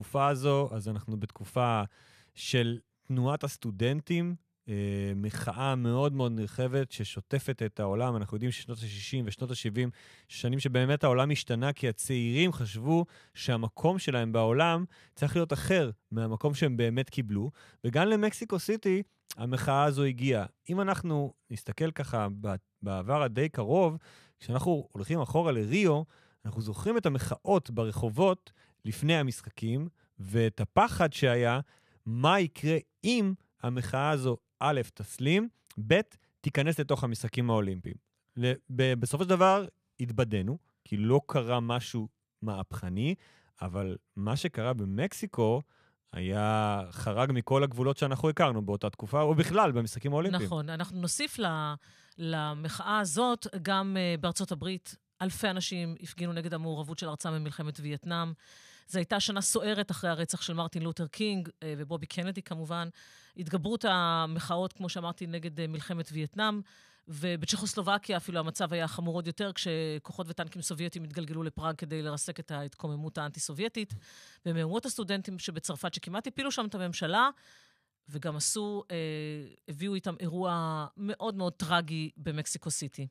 בתקופה הזו, אז אנחנו בתקופה של תנועת הסטודנטים, מחאה מאוד מאוד נרחבת ששוטפת את העולם. אנחנו יודעים ששנות ה-60 ושנות ה-70, שנים שבאמת העולם השתנה, כי הצעירים חשבו שהמקום שלהם בעולם צריך להיות אחר מהמקום שהם באמת קיבלו, וגם למקסיקו סיטי המחאה הזו הגיעה. אם אנחנו נסתכל ככה בעבר הדי קרוב, כשאנחנו הולכים אחורה לריו, אנחנו זוכרים את המחאות ברחובות לפני המשחקים, ואת הפחד שהיה, מה יקרה אם המחאה הזו, א', תסלים, ב', תיכנס לתוך המשחקים האולימפיים. בסופו של דבר, התבדנו, כי לא קרה משהו מהפכני, אבל מה שקרה במקסיקו, היה חרג מכל הגבולות שאנחנו הכרנו באותה תקופה, או בכלל במשחקים האולימפיים. נכון, אנחנו נוסיף למחאה הזאת, גם בארצות הברית, אלפי אנשים הפגינו נגד המעורבות של ארצם במלחמת וייטנאם. זו הייתה שנה סוערת אחרי הרצח של מרטין לותר קינג ובובי קנדי כמובן. התגברות המחאות, כמו שאמרתי, נגד מלחמת וייטנאם, ובצ'כוסלובקיה אפילו המצב היה חמור עוד יותר, כשכוחות וטנקים סובייטים התגלגלו לפראג כדי לרסק את ההתקוממות האנטי-סובייטית, ומהומות הסטודנטים שבצרפת שכמעט הפילו שם את הממשלה, וגם הביאו איתם אירוע מאוד מאוד טרגי במקסיקו סיטי.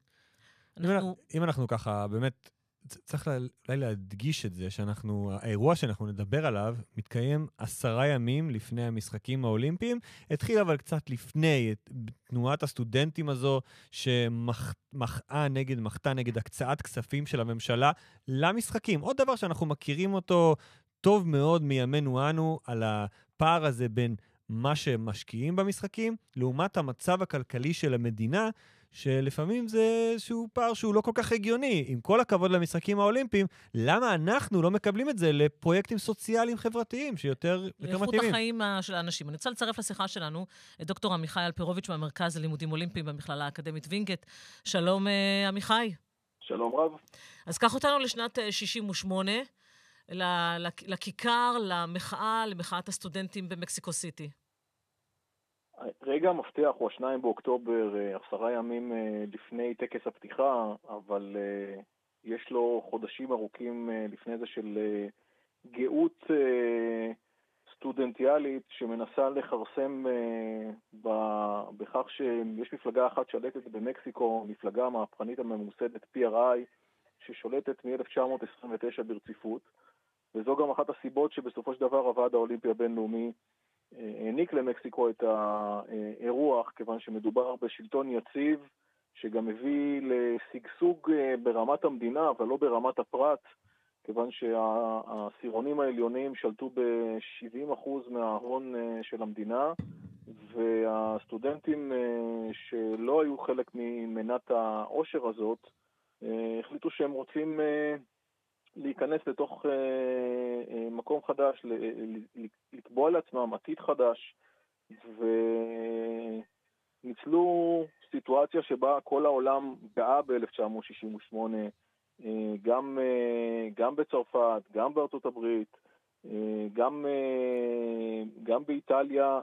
אם אנחנו ככה, באמת, צריך אולי להדגיש את זה, האירוע שאנחנו נדבר עליו, מתקיים 10 ימים לפני המשחקים האולימפיים, התחיל אבל קצת לפני, תנועת הסטודנטים הזו, שמחתה נגד הקצאת כספים של הממשלה למשחקים. עוד דבר שאנחנו מכירים אותו טוב מאוד מימינו אנו, על הפער הזה בין מה שמשקיעים במשחקים, לעומת המצב הכלכלי של המדינה, שלפעמים זה איזשהו פער שהוא לא כל כך הגיוני. עם כל הכבוד למשחקים האולימפיים, למה אנחנו לא מקבלים את זה לפרויקטים סוציאליים חברתיים שיותר מתאימים? לאיכות החיים של האנשים. אני רוצה לצרף לשיחה שלנו את דוקטור עמיחי אלפרוביץ' מהמרכז ללימודים אולימפיים במכללה האקדמית וינגייט. שלום עמיחי. שלום רב. אז קח אותנו לשנת 68, לכיכר, למחאת הסטודנטים במקסיקו סיטי. רגע המפתח הוא 2 באוקטובר, 10 ימים לפני טקס הפתיחה, אבל יש לו חודשים ארוכים לפני זה של גאות סטודנטיאלית שמנסה לחרסם בכך שיש מפלגה אחת שלטת במקסיקו, מפלגה המהפכנית הממוסדת PRI, ששולטת מ-1929 ברציפות, וזו גם אחת הסיבות שבסופו של דבר הוועד האולימפי הבינלאומי העניק למקסיקו את האירוח, כיוון שמדובר בשלטון יציב, שגם הביא לשגשוג ברמת המדינה, אבל לא ברמת הפרט, כיוון שהעשירונים העליונים שלטו ב-70% מההון של המדינה, והסטודנטים שלא היו חלק ממנת העושר הזאת, החליטו שהם רוצים להיכנס לתוך מקום חדש, לקבוע לעצמם עתיד חדש, וניצלו סיטואציה שבה כל העולם גאה ב-1968, גם בצרפת, גם בארצות הברית, גם באיטליה,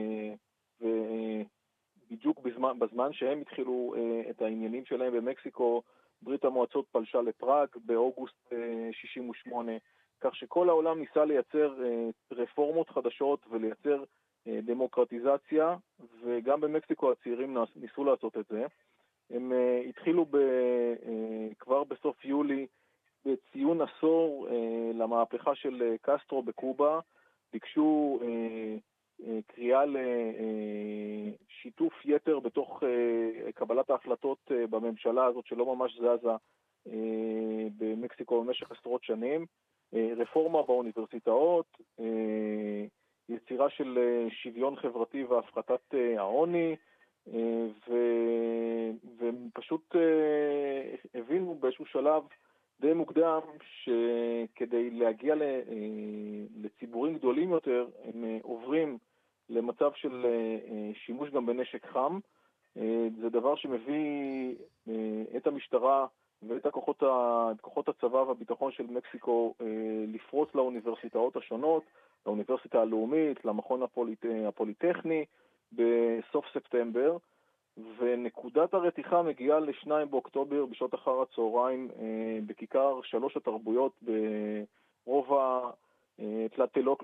ובדיוק בזמן שהם התחילו את העניינים שלהם במקסיקו, ברית המועצות פלשה לפראג באוגוסט 68, כך שכל העולם ניסה לייצר רפורמות חדשות ולייצר דמוקרטיזציה, וגם במקסיקו הצעירים ניסו לעשות את זה. הם התחילו כבר בסוף יולי בציון עשור למהפכה של קסטרו בקובה, ביקשו קריאה לשיתוף יתר בתוך קבלת ההחלטות בממשלה הזאת שלא ממש זזה במקסיקו במשך עשרות שנים, רפורמה באוניברסיטאות, יצירה של שוויון חברתי והפחתת העוני, והם פשוט הבינו באיזשהו שלב די מוקדם שכדי להגיע לציבורים גדולים יותר הם עוברים למצב של שימוש גם בנשק חם. זה דבר שמביא את המשטרה ואת כוחות הצבא והביטחון של מקסיקו לפרוץ לאוניברסיטאות השונות, לאוניברסיטה הלאומית, למכון הפוליטכני בסוף ספטמבר, ונקודת הרתיחה מגיעה ל2 באוקטובר בשעות אחר הצהריים בכיכר 3 התרבויות ברובע